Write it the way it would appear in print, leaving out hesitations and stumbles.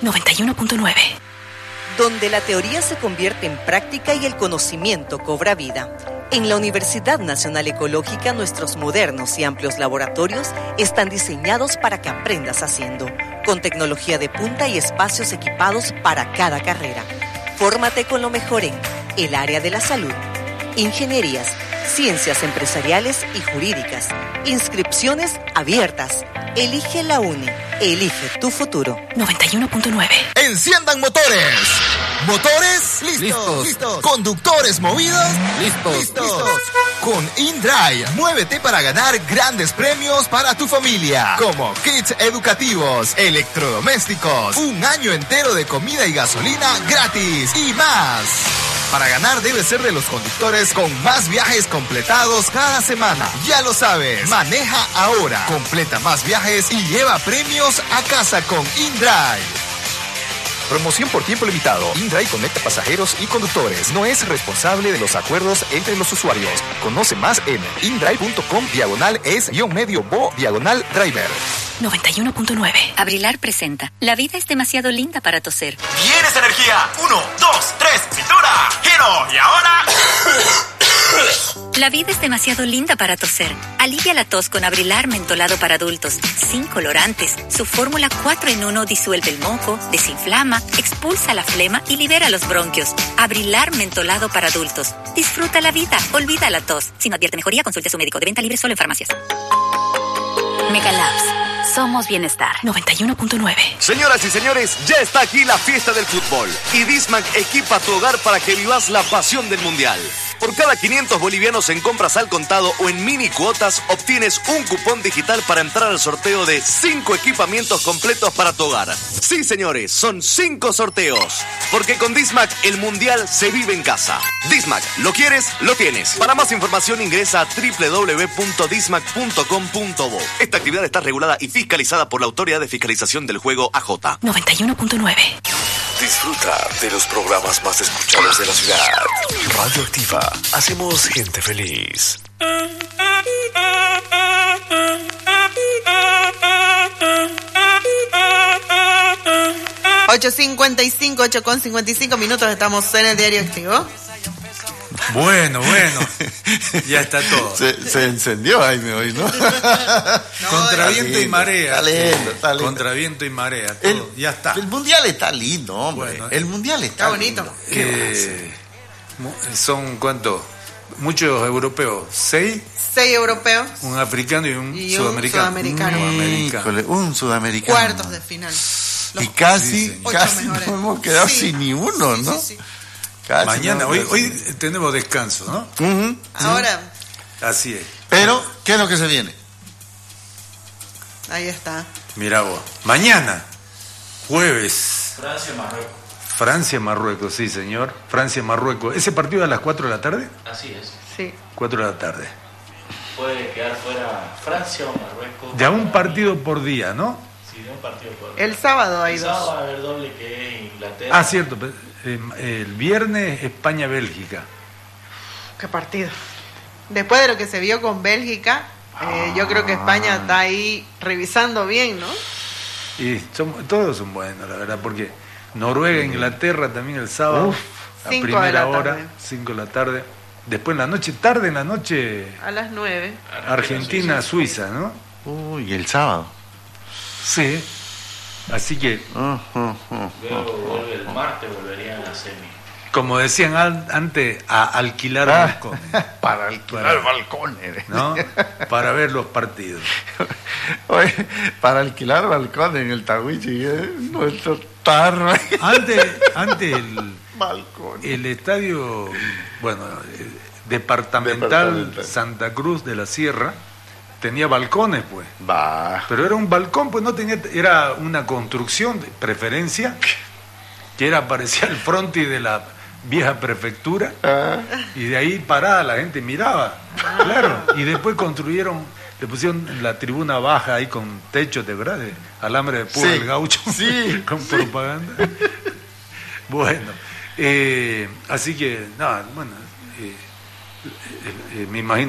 91.9. Donde la teoría se convierte en práctica y el conocimiento cobra vida. En la Universidad Nacional Ecológica, nuestros modernos y amplios laboratorios están diseñados para que aprendas haciendo, con tecnología de punta y espacios equipados para cada carrera. Fórmate con lo mejor en el área de la salud, ingenierías, ciencias empresariales y jurídicas. Inscripciones abiertas. Elige la UNE. Elige tu futuro. 91.9. Enciendan motores. ¿Motores? Listos. ¿Conductores movidos? Listos. Con InDrive, muévete para ganar grandes premios para tu familia, como kits educativos, electrodomésticos, un año entero de comida y gasolina gratis y más. Para ganar debes ser de los conductores con más viajes completados cada semana. Ya lo sabes, maneja ahora, completa más viajes y lleva premios a casa con InDrive. Promoción por tiempo limitado. InDrive conecta pasajeros y conductores. No es responsable de los acuerdos entre los usuarios. Conoce más en indrive.com/es-medio-bo/driver. 91.9. Abrilar presenta. La vida es demasiado linda para toser. ¿Tienes energía? 1, 2, 3, cintura. Giro. Y ahora... La vida es demasiado linda para toser. Alivia la tos con Abrilar mentolado para adultos, sin colorantes. Su fórmula 4 en 1 disuelve el moco, desinflama, expulsa la flema y libera los bronquios. Abrilar mentolado para adultos. Disfruta la vida, olvida la tos. Si no advierte mejoría, consulte a su médico. De venta libre solo en farmacias. Megalabs. Somos bienestar. 91.9. Señoras y señores, ya está aquí la fiesta del fútbol. Y Dismac equipa tu hogar para que vivas la pasión del mundial. Por cada 500 bolivianos en compras al contado o en mini cuotas, obtienes un cupón digital para entrar al sorteo de 5 equipamientos completos para tu hogar. Sí, señores, son 5 sorteos. Porque con Dismac el mundial se vive en casa. Dismac, ¿lo quieres? Lo tienes. Para más información ingresa a www.dismac.com.bo. Esta actividad está regulada y fiscalizada por la Autoridad de Fiscalización del Juego AJ. 91.9. Disfruta de los programas más escuchados de la ciudad. Radioactiva. Hacemos gente feliz. 8:55 minutos, estamos en el Diario Activo. Bueno, ya está todo. Se encendió Jaime hoy, ¿no? Contra viento y marea. Está lindo. Contra viento y marea, todo. Ya está. El mundial está lindo, hombre. Bueno, el mundial está bonito. ¿Son cuántos? Muchos europeos. ¿6? 6 europeos. Un africano y un sudamericano. Un sudamericano. Cuartos de final. Y casi no hemos quedado sin ni uno, ¿no? Sí. Mañana, hoy tenemos descanso, ¿no? Ahora. Así es. Pero, ¿qué es lo que se viene? Ahí está. Mira vos. Mañana, jueves. Francia-Marruecos, sí, señor. Francia-Marruecos. ¿Ese partido a las 4 de la tarde? Así es. Sí. 4 de la tarde. Puede quedar fuera Francia o Marruecos. Ya un partido por día, ¿no? Sí, de un partido por día. El sábado hay 2. El sábado va a haber doble, que es Inglaterra. Ah, cierto. El viernes España-Bélgica. Qué partido. Después de lo que se vio con Bélgica, yo creo que España está ahí revisando bien, ¿no? Y todos son buenos, la verdad, porque Noruega, Inglaterra también el sábado, a primera hora, 5 de la tarde. Después en la noche, tarde en la noche. A las 9. Argentina-Suiza, ¿no? Uy, el sábado. Sí. Así que... Luego el martes volverían a la semi. Como decían antes, a alquilar balcones. Para alquilar balcones. ¿No? Para ver los partidos. Oye, para alquilar balcones en el Tahuichi, nuestro tarro. Antes balcón. El estadio, departamental Santa Cruz de la Sierra, tenía balcones, pues. Pero era un balcón, pues no tenía, era una construcción de preferencia, que parecía el frontis de la vieja prefectura, y de ahí parada la gente miraba, claro, y después le pusieron la tribuna baja ahí con techo de verdad, de alambre de púa del gaucho, con propaganda. Bueno, así que, me imagino